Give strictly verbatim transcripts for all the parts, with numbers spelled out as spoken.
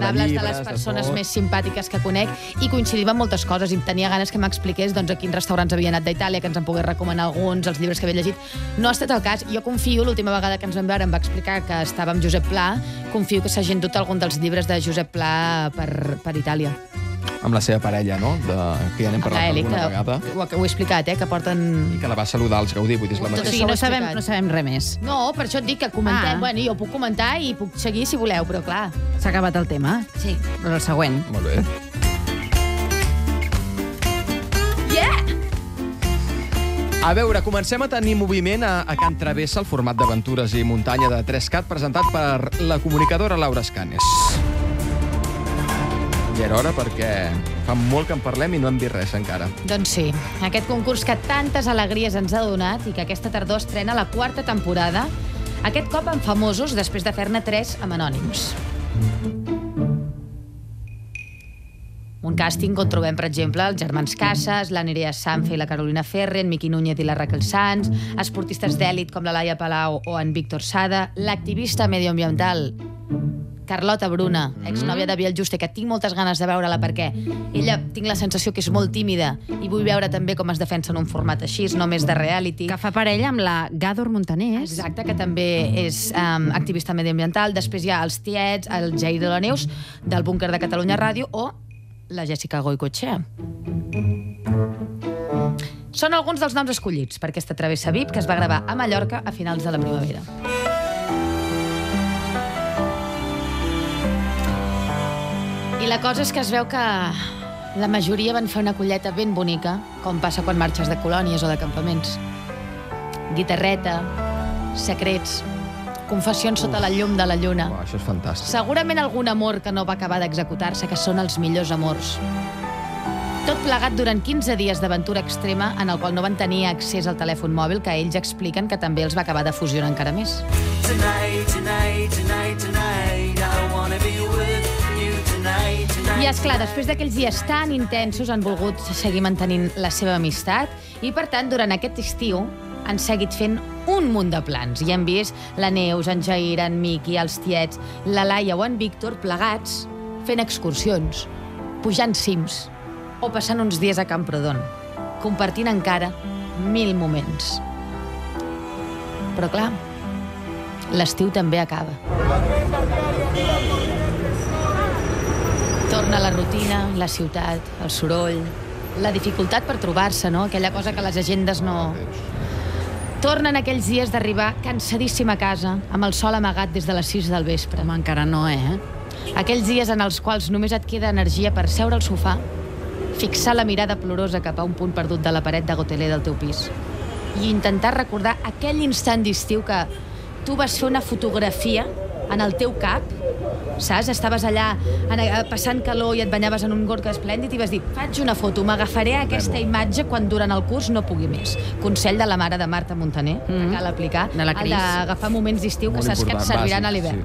adorables, llibres, de les persones de tot. més simpàtiques que conec, i coincidim en moltes coses, i tenia ganes que m'expliqués doncs, a quins restaurants havia anat d'Itàlia, que ens en pogués recomanar alguns, els llibres que havia llegit. No ha estat el cas. Jo confio, l'última vegada que ens vam veure em va explicar que estava amb Josep Pla, confio que s'hagi endut algun dels llibres de Josep Pla per, per Itàlia. Amb la seva parella, no? De, que ja n'hem Amb parlat l'Eli, alguna que vegada. ho, ho he explicat, eh, que porten... I que la va saludar als Gaudí, vull dir, és la Tot mateixa. això Sí, ho he no sabem, explicat. no sabem res més. No, per això et dic que comentem. Ah. Bueno, jo puc comentar i puc seguir si voleu, però clar. S'ha acabat el tema. Sí. Però el següent. Molt bé. Yeah! A veure, comencem a tenir moviment a, a Can Travessa, el format d'aventures i muntanya de tres cat, presentat per la comunicadora Laura Escanes. Ja era hora perquè fa molt que en parlem i no hem dit res encara. Doncs sí, aquest concurs que tantes alegries ens ha donat i que aquesta tardor estrena la quarta temporada, aquest cop amb famosos després de fer-ne tres amb anònims. Un càsting on trobem, per exemple, els germans Casas, la Nerea Sanfe i la Carolina Ferre, en Miqui Núñez i la Raquel Sanz, esportistes d'èlit com la Laia Palau o en Víctor Sada, l'activista medioambiental Carlota Bruna, exnòvia de Biel Juste, que tinc moltes ganes de veure-la perquè ella tinc la sensació que és molt tímida i vull veure també com es defensa en un format així, no més de reality. Que fa parella amb la Gàdor Montanés. Exacte, que també és um, activista medioambiental. Després hi ha els tiets, el Jair de la Neus, del Búnquer de Catalunya Ràdio, o la Jessica Goicoechea. Són alguns dels noms escollits per aquesta travessa V I P que es va gravar a Mallorca a finals de la primavera. I la cosa és que es veu que la majoria van fer una colleta ben bonica, com passa quan marxes de colònies o de campaments. Guitarreta, secrets, confessions sota la llum de la lluna. Uau, això és fantàstic. Segurament algun amor que no va acabar d'executar-se, que són els millors amors. Tot plegat durant quinze dies d'aventura extrema en el qual no van tenir accés al telèfon mòbil, que ells expliquen que també els va acabar de fusionar encara més. Tonight, tonight, tonight, tonight, I wanna be with you tonight, tonight. I, esclar, després d'aquells dies tan intensos han volgut seguir mantenint la seva amistat i, per tant, durant aquest estiu han seguit fent un munt de plans. I hem vist la Neus, en Jair, en Miqui, els tiets, la Laia o en Víctor plegats fent excursions, pujant cims o passant uns dies a Camprodon, compartint encara mil moments. Però, clar, l'estiu també acaba. Torna la rutina, la ciutat, el soroll, la dificultat per trobar-se, no? Aquella cosa que les agendes no... Tornen aquells dies d'arribar cansadíssima a casa, amb el sol amagat des de les sis del vespre. Home, encara no, eh? Aquells dies en els quals només et queda energia per seure al sofà, fixar la mirada plorosa cap a un punt perdut de la paret de goteler del teu pis i intentar recordar aquell instant d'estiu que tu vas fer una fotografia en el teu cap, saps? Estaves allà passant calor i et banyaves en un gorg esplèndid i vas dir, faig una foto, m'agafaré aquesta imatge quan durant el curs no pugui més. Consell de la mare de Marta Montaner, que Mm. cal aplicar, De la el Cris. d'agafar moments d'estiu que Molt saps que et important, serviran a bàsic, l'hivern.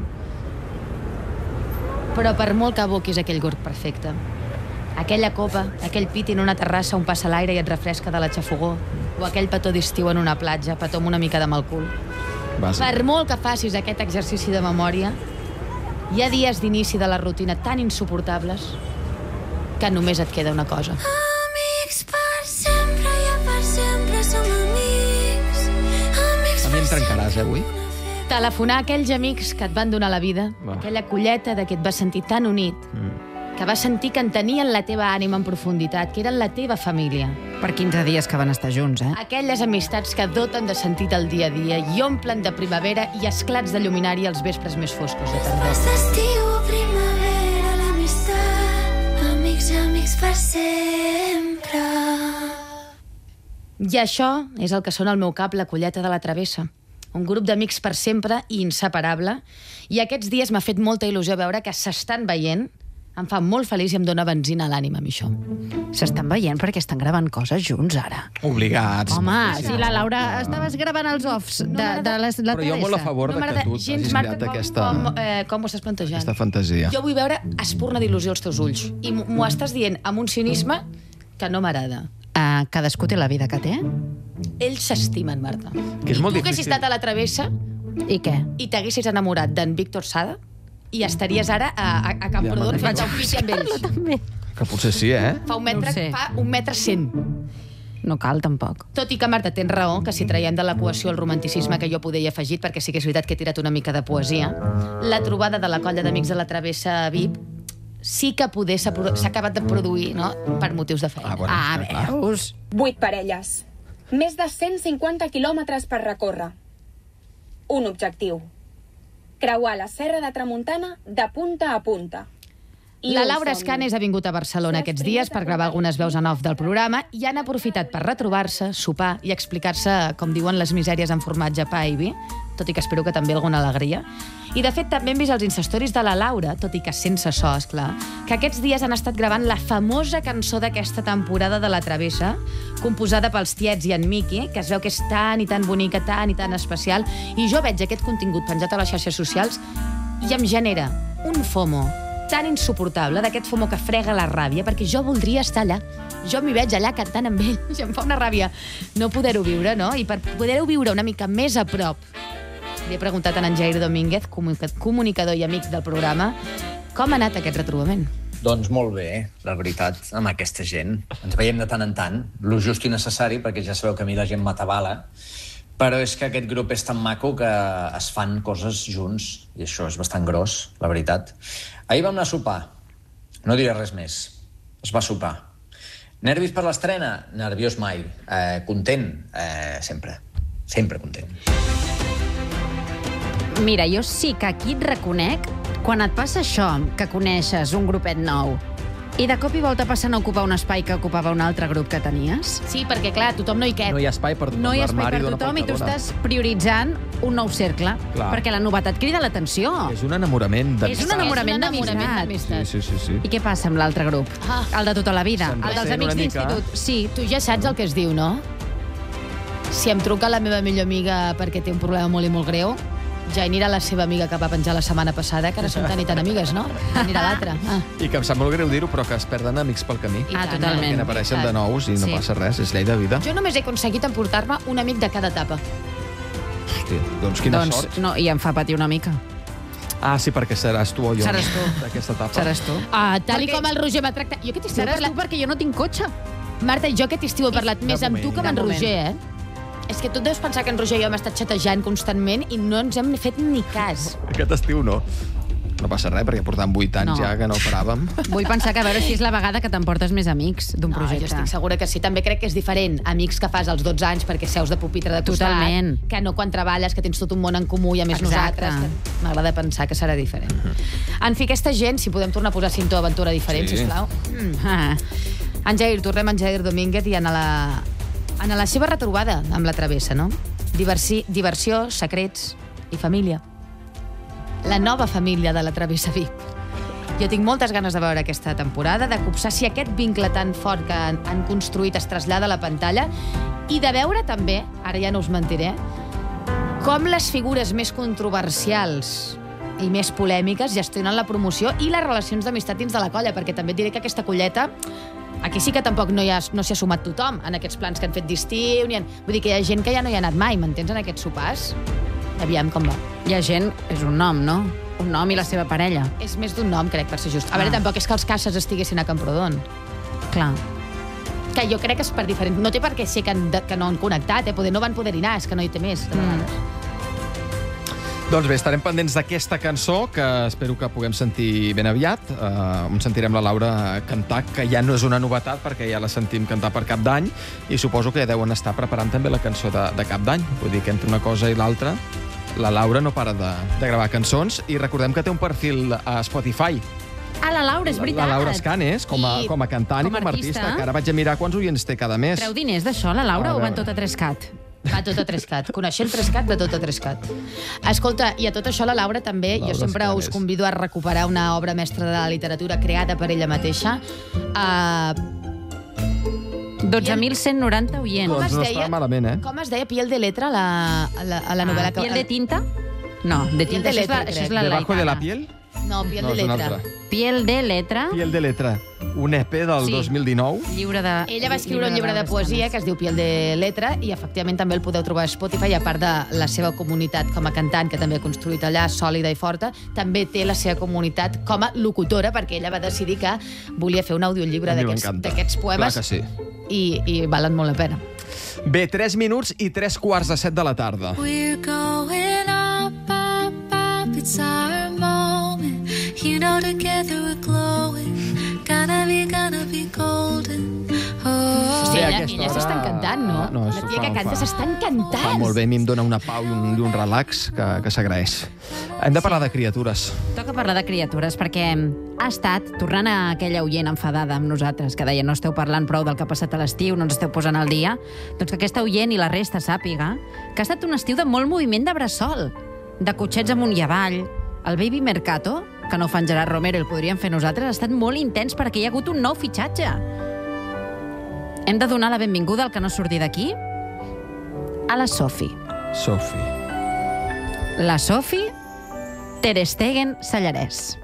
sí. Però per molt que aboquis aquell gorg perfecte, aquella copa, aquell pit en una terrassa on passa l'aire i et refresca de la xafogó, o aquell petó d'estiu en una platja, petó amb una mica de mal cul. Bàsic. Per molt que facis aquest exercici de memòria, hi ha dies d'inici de la rutina tan insuportables que només et queda una cosa. Amics per sempre, ja per sempre som amics. Amics A mi per em trencaràs, eh, avui? Telefonar a aquells amics que et van donar la vida, Va. aquella colleta de què et vas sentir tan unit, que vas sentir que entenien la teva ànima en profunditat, que eren la teva família. Per quinze dies que van estar junts, eh? Aquelles amistats que doten de sentit el dia a dia i omplen de primavera i esclats de lluminari els vespres més foscos de tardor. Pas d'estiu o primavera, l'amistat. Amics, amics per sempre. I això és el que sona al meu cap la colleta de la travessa. Un grup d'amics per sempre i inseparable. I aquests dies m'ha fet molta il·lusió veure que s'estan veient. Em fa molt feliç i em dóna benzina a l'ànima, amb això. S'estan veient perquè estan gravant coses junts, ara. Obligats. Home, si la Laura... Estaves gravant els offs de, de les, la Però jo molt a Teresa. favor No de que m'agrada tu gens, hagis Marta, creat com, aquesta, com, eh, com ho estàs plantejant. aquesta fantasia. Jo vull veure espurna d'il·lusió als teus ulls. I m'ho m'ho estàs dient amb un cinisme que no m'agrada. Uh, cadascú té la vida que té. Ells s'estimen, Marta. Que és I molt tu haguessis difícil. estat a la travessa I què? i t'haguessis enamorat d'en Víctor Sada, i estaries ara a, a, a Camprodon Ja, fent un piti amb ells. També. Que potser sí, eh? Fa un metre, No ho sé. fa un metre cent. No cal, tampoc. Tot i que, Marta, tens raó, que si traiem de l'equació el romanticicisme que jo poder hi he afegit, perquè sí que és veritat que he tirat una mica de poesia, la trobada de la colla d'amics de la Travessa V I P sí que poder s'ha pro- s'ha acabat de produir, no?, per motius de feina. Ah, bueno, Ah, està clar. veus? Vuit parelles. Més de cent cinquanta quilòmetres per recórrer. Un objectiu. Creuar la Serra de Tramuntana de punta a punta. I La un Laura somni. Escanes ha vingut a Barcelona aquests dies per gravar algunes veus en off del programa i han aprofitat per retrobar-se, sopar i explicar-se, com diuen, les misèries en formatge pa i vi, tot i que espero que també alguna alegria. I, de fet, també hem vist els instastoris de la Laura, tot i que sense so, esclar, que aquests dies han estat gravant la famosa cançó d'aquesta temporada de La Travessa, composada pels tiets i en Miqui, que es veu que és tan i tan bonica, tan i tan especial, i jo veig aquest contingut penjat a les xarxes socials i em genera un FOMO tan insuportable, d'aquest FOMO que frega la ràbia, perquè jo voldria estar allà. Jo m'hi veig allà cantant amb ell. I em fa una ràbia no poder-ho viure, no? I per poder-ho viure una mica més a prop, li he preguntat a en Jair Domínguez, comunica- comunicador i amic del programa, com ha anat aquest retrobament. Doncs molt bé, la veritat, amb aquesta gent. Ens veiem de tant en tant, lo just i necessari, perquè ja sabeu que a mi la gent m'atabala, però és que aquest grup és tan maco que es fan coses junts, i això és bastant gros, la veritat. Ahir vam anar a sopar, no diré res més, es va sopar. Nervis per l'estrena? Nerviós mai. Eh, content? Eh, sempre. Sempre content. Mira, jo sí que aquí et reconec quan et passa això, que coneixes un grupet nou i de cop i volta passen a ocupar un espai que ocupava un altre grup que tenies. Sí, perquè, clar, tothom no hi cap. No hi ha espai per tothom. No hi ha espai l'armari per dona pel tothom i que tu dona. estàs prioritzant un nou cercle, Clar. perquè la novetat crida l'atenció. És un enamorament d'amistat. És un enamorament És un enamorament d'amistat. Sí, sí, sí, sí. I què passa amb l'altre grup? Ah. El de tota la vida, Se'n el dels ressent amics una mica. d'institut. Sí, Tu ja saps el que es diu, no? Si em truca la meva millor amiga perquè té un problema molt i molt greu, ja anirà la seva amiga que va penjar la setmana passada, que ara són tan i tan amigues, no? Ja anirà l'altra. Ah. I que em sap molt greu dir-ho, però que es perden amics pel camí. I Ah, tant, totalment. Que eh? n'apareixen I de tant. nous i no Sí. passa res, és llei de vida. Jo només he aconseguit emportar-me un amic de cada etapa. Hòstia, doncs quina doncs sort. no, i em fa patir una mica. Ah, sí, perquè seràs tu o jo. Seràs tu. D'aquesta etapa. Seràs tu. Ah, tal i Perquè- com el Roger m'ha tractat... Jo aquest estiu he Seràs tu parlat... perquè jo no tinc cotxe. Marta, jo aquest estiu he parlat De més amb moment. tu que amb De en moment. Roger, eh? És que tu et deus pensar que en Roger i jo hem estat xatejant constantment i no ens hem fet ni cas. Aquest estiu no. No passa res, perquè portant vuit anys No. ja que no paràvem. Vull pensar que a veure si és la vegada que t'emportes més amics d'un No, projecte. jo estic segura que sí. També crec que és diferent amics que fas als dotze anys perquè seus de pupitre de costat, Totalment. que no quan treballes, que tens tot un món en comú i a més Exacte. nosaltres. Que m'agrada pensar que serà diferent. En fi, aquesta gent, si podem tornar a posar cinto aventura diferent, Sí. sisplau. Ah, En Jair, tornem a en Jair Domínguez i en la, en la seva retrobada amb la Travessa, no? Diversi, diversió, secrets i família. La nova família de la Travessa V I P. Jo tinc moltes ganes de veure aquesta temporada, de copsar si aquest vincle tan fort que han, han construït es trasllada a la pantalla i de veure també, ara ja no us mentiré, com les figures més controversials i més polèmiques gestionen la promoció i les relacions d'amistat dins de la colla, perquè també et diré que aquesta colleta aquí sí que tampoc no hi ha, no s'hi ha sumat tothom en aquests plans que han fet d'estiu, ni en... vull dir que hi ha gent que ja no hi ha anat mai, m'entens, en aquests sopars? Aviam com va. hi ha gent, és un nom, no? Un nom i la seva parella. És més d'un nom, crec, per ser just. A veure, Ah. tampoc és que els Casas estiguessin a Camprodon. Clar. Que jo crec que és per diferent. No té per què ser que, han, que no han connectat, eh? Poder no van poder anar, és que no hi té més. De vegades. Doncs bé, estarem pendents d'aquesta cançó, que espero que puguem sentir ben aviat. Uh, on sentirem la Laura cantar, que ja no és una novetat, perquè ja la sentim cantar per Cap d'Any, i suposo que ja deuen estar preparant també la cançó de, de Cap d'Any. Vull dir que entre una cosa i l'altra, la Laura no para de, de gravar cançons, i recordem que té un perfil a Spotify. Ah, la Laura, és veritat. La Laura Escanes, com a, I com a cantant com i a com a artista, artista. que ara vaig a mirar quants oients té cada mes. Treu diners d'això, la Laura, A o van veure. tot a Trescat? Va tot a Trescat. Coneixent Trescat, va tot a Trescat. Escolta, i a tot això la Laura també, Laura jo sempre Escanes. us convido a recuperar una obra mestra de la literatura creada per ella mateixa. Uh, dotze mil cent noranta oients. Com Doncs es no deia? està malament, eh? com es deia Piel de letra, la, la, a la novel·la? Ah, piel de tinta? No, de tinta, de això és la, letra, això és crec. la Debajo de la laicana. piel? No, Piel No, de és una letra. altra. Piel de letra. Piel de letra. un E P del Sí. dos mil dinou. Llibre de... Ella va escriure un llibre de poesia que es diu Piel de Letra i efectivament també el podeu trobar a Spotify, a part de la seva comunitat com a cantant, que també ha construït allà, sòlida i forta, també té la seva comunitat com a locutora, perquè ella va decidir que volia fer un audiollibre A mi d'aquests m'encanta. d'aquests poemes Clar que sí. i, i valen molt la pena. Bé, tres minuts i tres quarts de set de la tarda. We're going up, up, up, it's our moment. You know, together we're glowing. Gonna be, gonna be golden. Oh. Sí, Bé, a ella, aquesta ella hora- s'està encantant, no? No, la això tia fa- que canta fa- s'està encantant. Fa molt bé, a mi em dona una pau i un, i un relax que, que s'agraeix. Hem de parlar de criatures. Toca parlar de criatures, perquè ha estat, tornant a aquella oient enfadada amb nosaltres, que deia no esteu parlant prou del que ha passat a l'estiu, no ens esteu posant al dia, doncs que aquesta oient i la resta sàpiga que ha estat un estiu de molt moviment de bressol, de cotxets amunt i avall. El Baby Mercato, que no fan Gerard Romero i el podríem fer nosaltres, ha estat molt intens perquè hi ha hagut un nou fitxatge. Hem de donar la benvinguda al que no surti d'aquí a la Sofi. Sofi. La Sofi Ter Stegen Sallarès.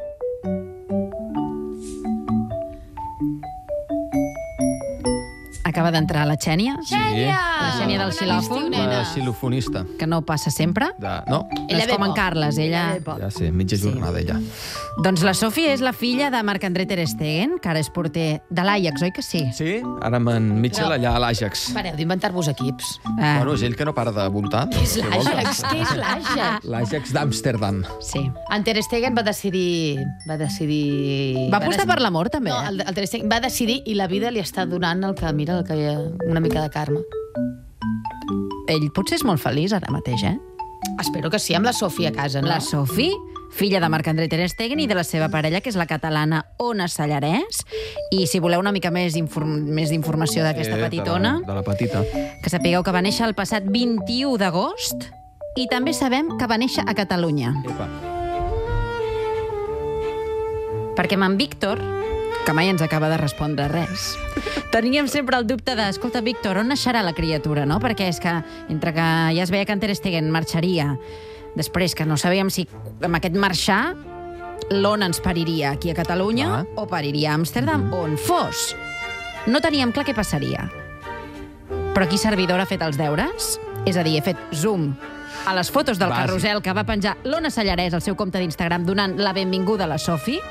Acaba d'entrar la Xènia, Xènia! La Xènia del xilòfon. La xilofonista. que no passa sempre. De... No? No Ella és ve com en poc. Carles, ella... ve poc. Ja sé, mitja jornada, ella. Doncs la Sofi és la filla de Marc-André Ter Stegen, que ara és porter de l'Ajax, oi que sí? Sí? Ara amb en Mitchell Però- allà a l'Àjax. Pareu d'inventar-vos equips. Ah, Bueno, és ell que no para de voltar. Què és l'Àjax? Què és l'Àjax? L'Àjax d'Amsterdam. sí. En Ter Stegen va decidir... Va decidir... Va apostar decidir- per l'amor, també, No, eh? el, el Ter Stegen va decidir i la vida li està donant el que, mira, el que hi ha, una mica de karma. Ell potser és molt feliç ara mateix, eh? Espero que sí, amb la Sofia a casa, no? La Sofi, filla de Marc-André Ter Stegen i de la seva parella, que és la catalana Ona Sallarès. I si voleu una mica més, inform més d'informació d'aquesta Eh, petitona, De la, de la petita. que sapigueu que va néixer el passat vint-i-u d'agost i també sabem que va néixer a Catalunya. Epa. Perquè amb en Víctor, que mai ens acaba de respondre res, teníem sempre el dubte de, escolta, Víctor, on naixerà la criatura, no? Perquè és que, entre que ja es veia que en Ter Stegen marxaria, després que no sabíem si amb aquest marxar l'on ens pariria aquí a Catalunya Clar. o pariria a Amsterdam, mm. on fos. No teníem clar què passaria. Però aquí servidor ha fet els deures, és a dir, he fet zoom a les fotos del Bàsic. carrusel que va penjar l'Ona Sallarès al seu compte d'Instagram donant la benvinguda a la Sofi.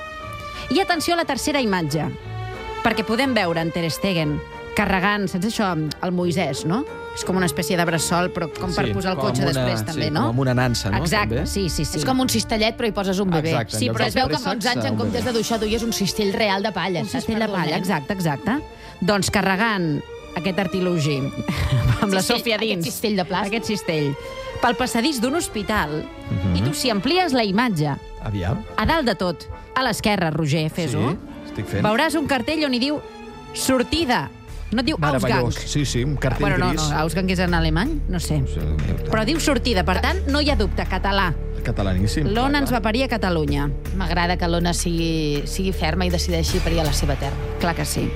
I atenció a la tercera imatge, perquè podem veure en Ter Stegen carregant, saps això, el Moisès, no? És com una espècie de bressol, però com per Sí, posar el com cotxe amb una- després, també, sí, no? com amb una nansa, no? Exacte, També. sí, sí, sí. És com un cistellet, però hi poses un bebè. Exacte, en sí, lloc però dels es veu que fa préssecs, uns anys, en un comptes bebè. de duixar, duies un cistell real de palla. Un saps, cistell per de dur el palla, nen. exacte, exacte. Doncs carregant aquest artilugi amb la Cistell, Sòfia a dins. aquest cistell de plàstic. Aquest cistell. Pel passadís d'un hospital. Mhm. I tu, si amplies la imatge, Aviam. a dalt de tot, a l'esquerra, Roger, fes-ho, Sí, estic fent. veuràs un cartell on hi diu sortida. No et diu Ausgang. Meravellós. Sí, sí, un cartell Bueno, no, gris. no, Ausgang és en alemany? No sé. Sí, Però diu sortida, per tant, no hi ha dubte, català. Catalaníssim. L'Ona ens va parir a Catalunya. M'agrada que l'Ona sigui, sigui ferma i decideixi parir a la seva terra. Clar que sí.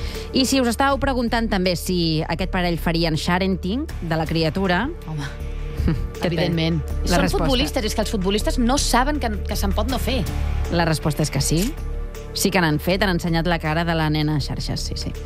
I si us estàveu preguntant també si aquest parell farien sharenting de la criatura, Home, Què evidentment. té? La Són resposta. futbolistes, és que els futbolistes no saben que, que se'n pot no fer. la resposta és que sí. Sí que n'han fet, han ensenyat la cara de la nena a xarxes, sí, sí.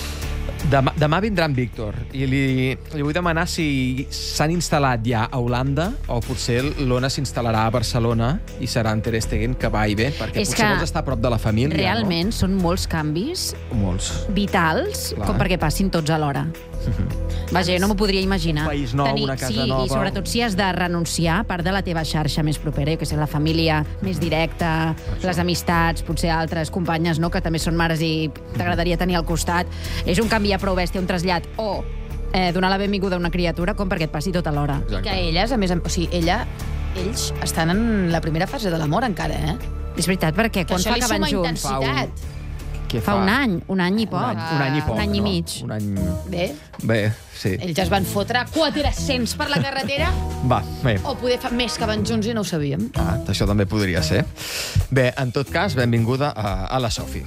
Demà, demà vindrà en Víctor i li, li vull demanar si s'han instal·lat ja a Holanda o potser l'Ona s'instal·larà a Barcelona i serà en Ter Stegen que va i ve, perquè És potser que vols estar a prop de la família, Realment són molts canvis no? Molts. vitals Clar. com perquè passin tots alhora. Vaja, jo no m'ho podria imaginar. Un país nou, una casa sí, nova. I sobretot si has de renunciar a part de la teva xarxa més propera, jo que sé, la família més directa, les amistats, potser altres companyes, no?, que també són mares i t'agradaria tenir al costat. És un canvi ja prou bèstia, un trasllat, o eh, donar la benvinguda a una criatura com perquè et passi tot alhora. Exacte. Que elles, a més, o sigui, ella, ells estan en la primera fase de l'amor encara, eh? És veritat, perquè quan això fa li que van suma junts? intensitat. Què Fa un any, un any i Un poc. any, un any i poc, Un any i no? mig. Un any... Bé, Bé, sí. ells es van fotre quatre-cents per la carretera Va, bé. o poder fa més que van junts i no ho sabíem. Ah, això també podria ser. Bé, en tot cas, benvinguda a, a la Sofi.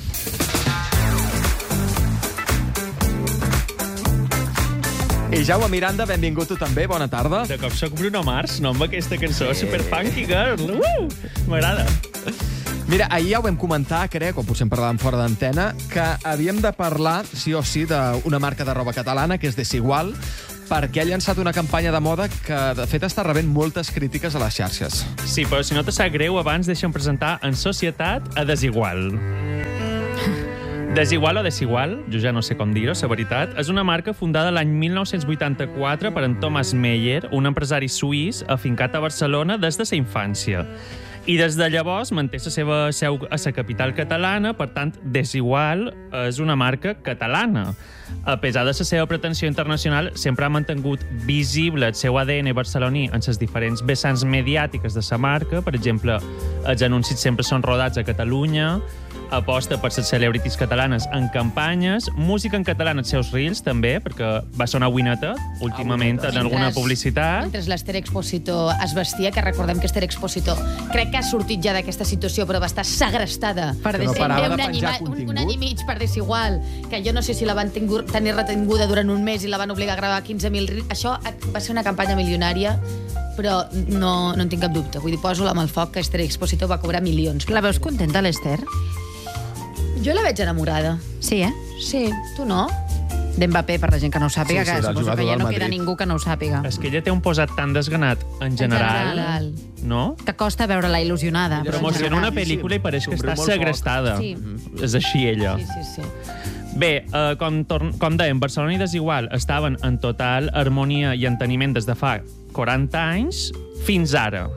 I Jaume Miranda, benvingut tu també, bona tarda. De cop soc Bruno Mars, no, amb aquesta cançó, superpunky girl. Uh! M'agrada. Mira, ahir ja ho vam comentar, crec, o potser en parlàvem fora d'antena, que havíem de parlar, sí o sí, d'una marca de roba catalana, que és Desigual, perquè ha llançat una campanya de moda que, de fet, està rebent moltes crítiques a les xarxes. Sí, però si no te sap greu, abans deixa'm presentar en societat a Desigual. Desigual o Desigual, jo ja no sé com dir-ho, la veritat, és una marca fundada l'any mil nou-cents vuitanta-quatre per en Thomas Meyer, un empresari suís afincat a Barcelona des de sa infància. I des de llavors manté la seva seu a la capital catalana, per tant, Desigual és una marca catalana. A pesar de la seva pretensió internacional, sempre ha mantingut visible el seu A D N barceloní en les diferents vessants mediàtiques de la marca. Per exemple, els anuncis sempre són rodats a Catalunya, aposta per les celebrities catalanes en campanyes, música en català en els seus reels, també, perquè va sonar Wineta últimament en alguna publicitat. Mentre l'Ester Expósito es vestia, que recordem que Esther Expósito crec que ha sortit ja d'aquesta situació, però va estar segrestada. Per no parava de un, any, penjar un, contingut. un any i mig per Desigual, que jo no sé si la van tingur, tenir retinguda durant un mes i la van obligar a gravar quinze mil reels. Això va ser una campanya milionària, però no, no en tinc cap dubte. Vull dir, poso-la amb el foc que Esther Expósito va cobrar milions. La veus contenta, l'Ester? Jo la veig enamorada. Sí, eh? Sí, tu no? D'Mbappé, per la gent que no ho sàpiga, Sí, sí, que del suposo jugador que ja del no queda Madrid. ningú que no ho sàpiga. És que ella té un posat tan desganat en general, general. no? Que costa veure-la il·lusionada. però en Promociona una general- pel·lícula i pareix que Somriu està molt poc. segrestada. Sí. És així, ella. Sí, sí, sí. Bé, eh, com, torn- com dèiem, Barcelona i Desigual estaven en total harmonia i enteniment des de fa quaranta anys fins ara.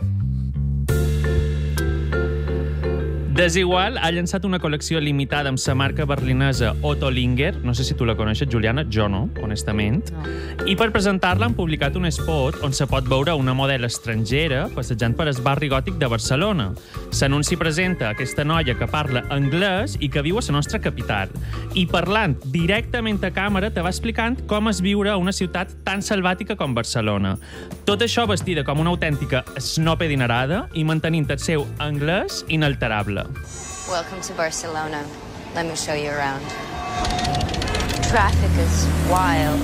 Desigual ha llançat una col·lecció limitada amb sa marca berlinesa Otto Linger. No sé si tu la coneixes, Juliana. Jo no, honestament. No. I per presentar-la han publicat un spot on se pot veure una model estrangera passejant per el barri gòtic de Barcelona. L'anunci presenta aquesta noia que parla anglès i que viu a la nostra capital. I parlant directament a càmera te va explicant com es viure a una ciutat tan selvàtica com Barcelona. Tot això vestida com una autèntica snob adinerada i mantenint el seu anglès inalterable. Welcome to Barcelona. Let me show you around. Traffic is wild.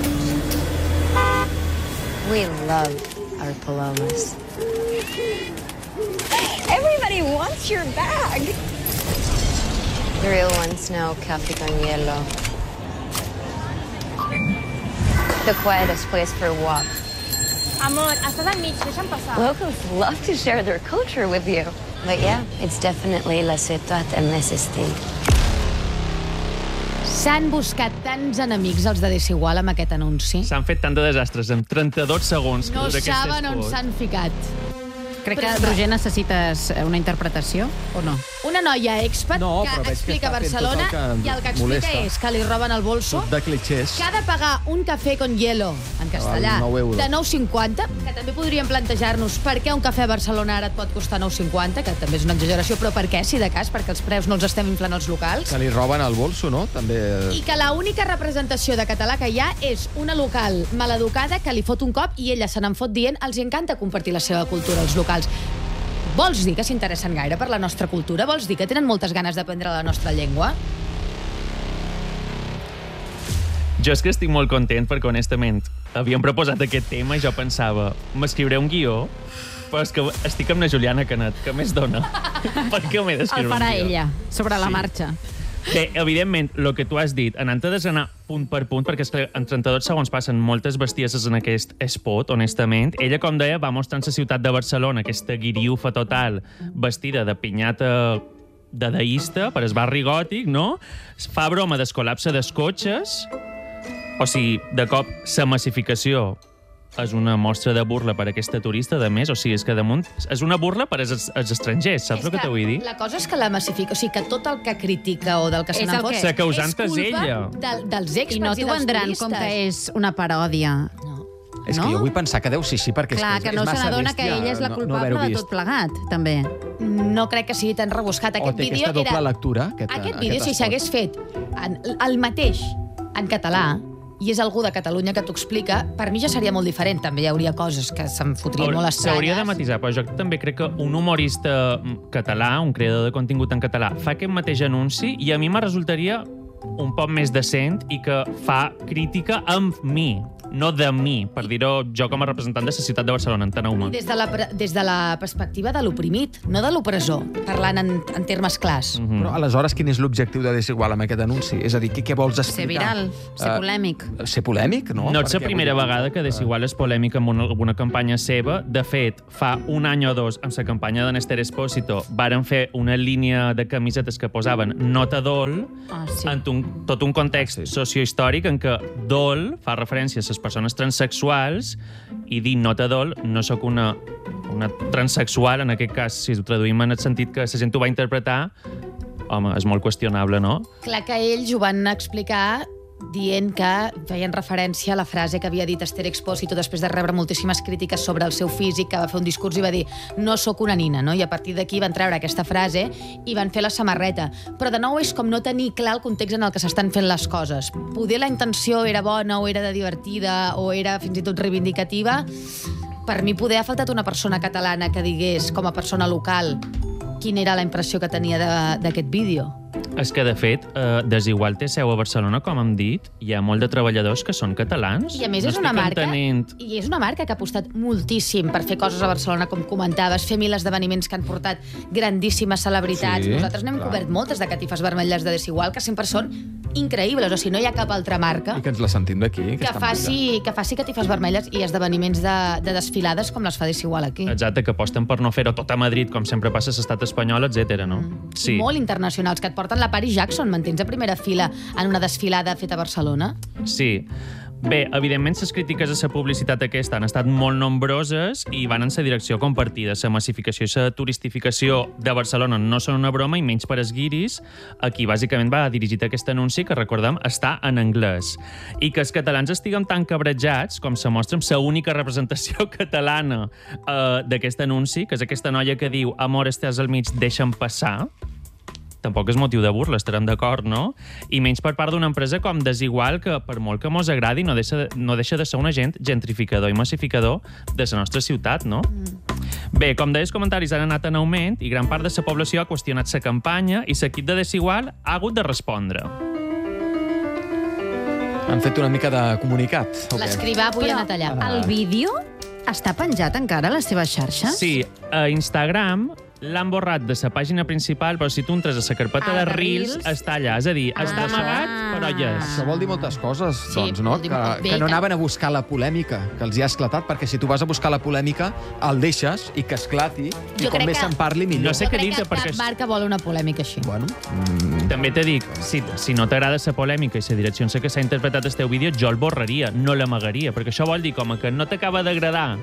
We love our palomas. Everybody wants your bag. The real ones know café con hielo. The quietest place for a walk. Amor, estàs al mig, deixa'm passar. Locals love to share their culture with you. But yeah, it's definitely la ciutat en més estil. S'han buscat tants enemics els de Desigual amb aquest anunci. S'han fet tant de desastres en trenta-dos segons. No d'aquest saben on spot. s'han ficat. Crec que, Però- Roger, necessites una interpretació, o no? Una noia expat No, que però veig que explica està fent Barcelona tot el que i el que explica molesta. és que li roben el bolso, Tot de clichés. que ha de pagar un cafè con hielo, en castellà, Val nou euros. de nou cinquanta, que també podríem plantejar-nos per què un cafè a Barcelona ara et pot costar nou cinquanta, que també és una exageració, però per què, si de cas, perquè els preus no els estem inflant als locals. Que li roben el bolso, no? També... I que l'única representació de català que hi ha és una local maleducada que li fot un cop i ella se n'en fot dient els encanta compartir la seva cultura als locals. Vols dir que s'interessen gaire per la nostra cultura? Vols dir que tenen moltes ganes d'aprendre la nostra llengua? Jo és que estic molt content perquè, honestament, havíem proposat aquest tema i jo pensava, m'escriuré un guió, però és que estic amb la Juliana Canet, que més dona. Per què m'he d'escriure El un farà guió? ella, sobre la Sí. marxa. Bé, evidentment, el que tu has dit, anant a desanar punt per punt, perquè és que en trenta-dos segons passen moltes bestieses en aquest spot, honestament. Ella, com deia, va mostrar en la ciutat de Barcelona aquesta guiriufa total, vestida de pinyata dadaista per el barri gòtic, no? Fa broma del col·lapse dels cotxes, o sigui, de cop, la massificació és una mostra de burla per a aquesta turista, de més, o sigui, és que damunt és una burla per als, als estrangers, saps el que te vull dir? La cosa és que la massifica, o sigui, que tot el que critica o del que se És n'en el fot que- La causant és culpa ella. del, dels expats I no i t'ho dels vendran turistes. com que és una paròdia. No. És que no? jo vull pensar que deu ser així, perquè Clar, és que que és, no és se massa n'adona que bèstia ella és la no- no culpable haver-ho de vist. tot plegat, també. No crec que sigui tan rebuscat. O Aquest té vídeo aquesta doble era... lectura, aquest- aquest aquest vídeo, si espot. s'hagués fet en, el mateix en català, i és algú de Catalunya que t'ho explica, per mi ja seria molt diferent. També hi hauria coses que se'm fotrien molt estranyes. S'hauria de matisar, però jo també crec que un humorista català, un creador de contingut en català, fa aquest mateix anunci i a mi me resultaria un poc més decent i que fa crítica amb mi. no de mi, per dir-ho jo com a representant de la ciutat de Barcelona, enteneu-me. Des de, la, des de la perspectiva de l'oprimit, no de l'opressor, parlant en, en termes clars. Mm-hmm. Però aleshores, quin és l'objectiu de Desigual amb aquest anunci? És a dir, què, què vols explicar? Ser viral, ser Uh, polèmic. Ser polèmic, no? No ets la Perquè, primera vull dir, vegada que Desigual és polèmica amb una, alguna campanya seva. De fet, fa un any o dos, amb la campanya de Néstor Espósito, varen fer una línia de camisetes que posaven Nota Dol, Ah, sí. en un, tot un context Sí. sociohistòric en què Dol fa referència a les persones transsexuals i dir Nota Dol no sóc una, una transsexual, en aquest cas, si ho traduïm en el sentit que la gent ho va interpretar, home, és molt qüestionable, no? Clar que ells ho van explicar dient que feien referència a la frase que havia dit Esther Expósito després de rebre moltíssimes crítiques sobre el seu físic, que va fer un discurs i va dir no sóc una nina, no? I a partir d'aquí van treure aquesta frase i van fer la samarreta. Però de nou és com no tenir clar el context en el que s'estan fent les coses. Poder la intenció era bona o era de divertida o era fins i tot reivindicativa. Per mi poder ha faltat una persona catalana que digués, com a persona local, quina era la impressió que tenia de- d'aquest vídeo. És que, de fet, eh, Desigual té seu a Barcelona, com hem dit. Hi ha molt de treballadors que són catalans. I a més no és una estic marca entenent. i és una marca que ha apostat moltíssim per fer coses a Barcelona, com comentaves, fer mil esdeveniments que han portat grandíssimes celebritats. Sí, Nosaltres n'hem clar. cobert moltes de catifes vermelles de Desigual, que sempre són increïbles. O sigui, no hi ha cap altra marca I que ens la sentim d'aquí. que aquesta faci, que faci catifes vermelles i esdeveniments de, de desfilades com les fa Desigual aquí. Exacte, que aposten per no fer-ho tot a Madrid, com sempre passa a l'estat espanyol, etcètera, no? I molt internacionals, que et porten la Paris Jackson, mantens a primera fila en una desfilada feta a Barcelona? Sí. Bé, evidentment, les crítiques a la publicitat aquesta han estat molt nombroses i van en la direcció compartida. La massificació i la turistificació de Barcelona no són una broma, i menys per als guiris. Aquí, bàsicament, va dirigit aquest anunci que, recordem, està en anglès. I que els catalans estiguem tan cabrejats com se mostra amb la única representació catalana eh, d'aquest anunci, que és aquesta noia que diu «Amor, estàs al mig, deixa'm passar». Tampoc és motiu de burla, estarem d'acord, no? I menys per part d'una empresa com Desigual, que per molt que mos agradi no deixa, no deixa de ser un agent gentrificador i massificador de la nostra ciutat, no? Mm. Bé, com deia, els comentaris han anat en augment i gran part de la població ha qüestionat la campanya i l'equip de Desigual ha hagut de respondre. Han fet una mica de comunicat. o què? L'escrivà avui ha anat allà. El vídeo està penjat encara a les seves xarxes? Sí, a Instagram l'han borrat de la pàgina principal, però si tu entres a la carpeta Ah, de de Reels, Reels. està allà. És a dir, està Ah. amagat, però hi és. Això vol dir moltes coses, Sí, doncs, no? vol dir Que, molt bé, que no que- anaven a buscar la polèmica, que els hi ha esclatat, perquè si tu vas a buscar la polèmica, el deixes i que esclati, i Jo com crec més que- se'n parli, millor. No sé Jo què crec dir-te, que perquè cap és- marca vol una polèmica així. Bueno, mm, També te dic, si, si no t'agrada la polèmica i la direcció en què s'ha interpretat el teu vídeo, jo el borraria, no l'amagaria, perquè això vol dir com que no t'acaba d'agradar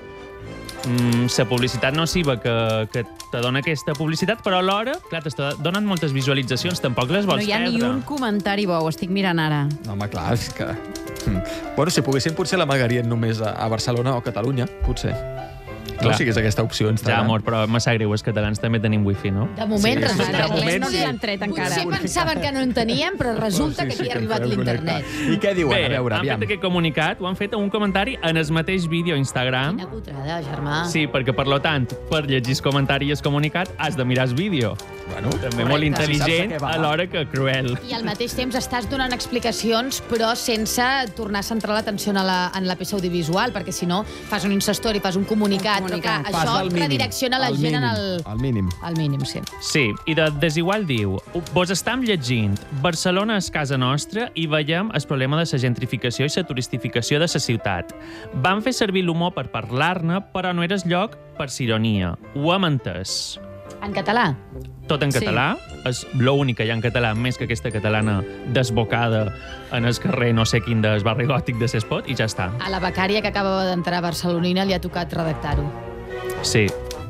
mm, la publicitat nociva que, que te dona aquesta publicitat, però alhora, clar, t'està donant moltes visualitzacions, tampoc les No vols hi ha ni perdre. un comentari bo, ho estic mirant ara. no, home, clar, és que... Mm. Bueno, si poguessin, potser l'amagarien només a, a Barcelona o Catalunya, potser. Clar. No sigués aquesta opció a Ja, Instagram. amor, però me sap greu, els catalans també tenim wifi, no? De moment, Sí, sí, resulta sí, de que moment l'anglès no sí. li l'han tret encara. Potser pensaven que no en teníem, però resulta que aquí ha arribat podem l'internet. connectar. I què diuen? Bé, a veure, han aviam. fet aquest comunicat, ho han fet en un comentari en el mateix vídeo a Instagram. Quina putrada, germà. Sí, perquè, per lo tant, per llegir el comentari i el comunicat has de mirar el vídeo. Bueno, També molt Si saps intel·ligent, de què va. alhora que cruel. I al mateix temps estàs donant explicacions, però sense tornar a centrar l'atenció en la, en la peça audiovisual, perquè si no fas un Instastory, fas un comunicat, Un però clar, comunicat. Fas això al mínim, redirecciona la al gent en mínim, el... al mínim. Al mínim, sí. Sí, i de Desigual diu: vos estam llegint, Barcelona és casa nostra i veiem el problema de la gentrificació i la turistificació de la ciutat. Vam fer servir l'humor per parlar-ne, però no era el lloc per ironia. Ho hem entès. En català? Tot en Sí. català, és l'únic que hi ha en català, més que aquesta catalana desbocada en el carrer no sé quin del barri gòtic de Sespot, i ja està. A la becària que acaba d'entrar a Barcelonina li ha tocat redactar-ho. Sí.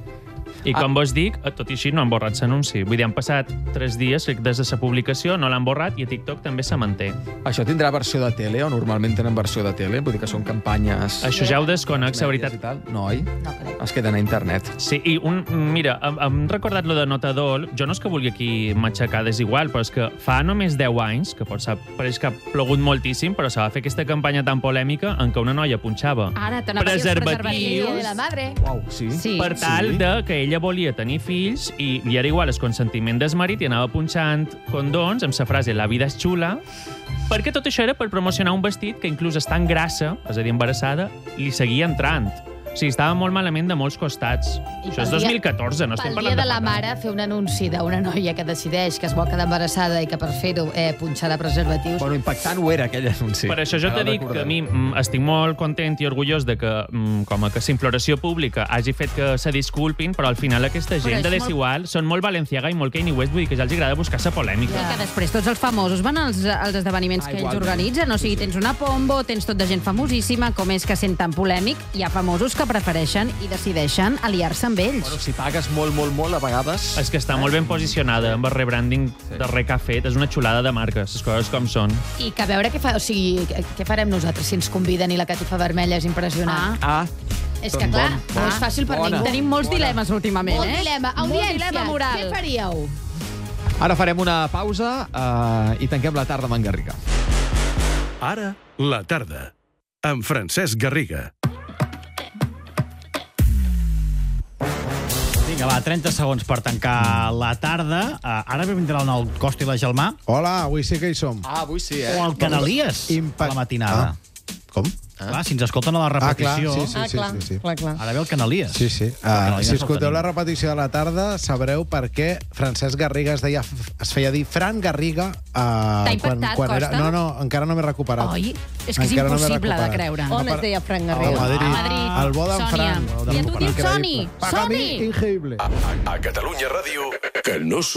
I com vos dic, tot i així no han borrat l'anunci. Vull dir, han passat tres dies des de la publicació, no l'han borrat, i a TikTok també se manté. Això tindrà versió de tele, o normalment tenen versió de tele? Vull dir que són campanyes... Això ja ho desconec, la veritat. I tal. No, oi? No crec. Es queden a internet. Sí, i un, mira, hem, hem recordat lo de Nota Dol. Jo no és que vulgui aquí matxacar Desigual, però és que fa només deu anys, que potser pareix que ha plogut moltíssim, però se va fer aquesta campanya tan polèmica en què una noia punxava Ara t'anava a dir els preservatius Dia de la madre. Uau, sí? Sí. per tal Sí. de que ella ella volia tenir fills i li era igual el consentiment del marit i anava punxant condons amb la frase «La vida és xula», perquè tot això era per promocionar un vestit que inclús estant grassa, és a dir, embarassada, li seguia entrant. O sigui, estava molt malament de molts costats. I Això és pel dos dia- mil catorze, no estem Pel parlant dia de de la fa tant. mare, fer un anunci d'una noia que decideix que es vol quedar embarassada i que per fer-ho eh, punxarà preservatius. Bueno, impactant ho era, aquell anunci. Per això jo Ara te dic recordem. que a mi mm, estic molt content i orgullós de que, mm, com a que s'imploració pública hagi fet que se disculpin, però al final aquesta Però gent és de molt- Desigual són molt Balenciaga i molt Kanye West, vull dir que ja els agrada buscar sa polèmica. I que després tots els famosos van als, als esdeveniments Ah, que ells igualment. organitzen. O sigui, tens una pombo, tens tot de gent famosíssima, com és que sent tan polèmic, hi ha famosos que prefereixen i decideixen aliar-se amb ells. Bueno, si pagues molt, molt, molt, a vegades... És que està molt ben posicionada amb el rebranding Sí. darrer que ha fet. És una xulada de marques, les coses com són. I que a veure què, fa, o sigui, què- què farem nosaltres si ens conviden i la catifa vermella és impressionant. Ah, és que, doncs clar, bon, no és fàcil per bona. ningú. Tenim molts dilemes últimament, Molt eh? dilema. Molt Audiència, dilema moral. què faríeu? Ara farem una pausa eh, i tanquem la tarda amb en Garriga. Ara, la tarda, amb Francesc Garriga. Vinga, va, trenta segons per tancar la tarda. Uh, ara vindrà el nou Costa i la Gelmà. Hola, avui sí que hi som. Ah, avui sí, eh? O el Canalies, Impact- a la matinada. Ah, com? Ah. Clar, si ens escolten a la Ah, clar, repetició... sí, sí, sí, sí, sí. clar, clar. Ara ve el Canalies. Sí, sí. Uh, Canalies si el escolteu tenim. la repetició de la tarda, sabreu per què Francesc Garriga es, deia, es feia dir Fran Garriga uh, T'ha impactat, Costa? No, no, encara no m'he recuperat. Oi, és que és Encara no m'he impossible de recuperat. creure. On es deia Fran Garriga? A Madrid. A Madrid. El bo d'en Sònia. Fran. I a tu et dius Soni. Para mí, Soni. increïble. A, a Catalunya Ràdio, que no